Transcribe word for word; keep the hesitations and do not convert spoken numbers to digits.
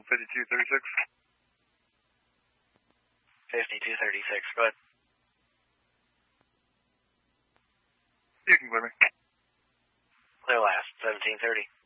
fifty-two thirty-six. fifty-two thirty-six, go ahead. You can clear me. Clear last, seventeen thirty.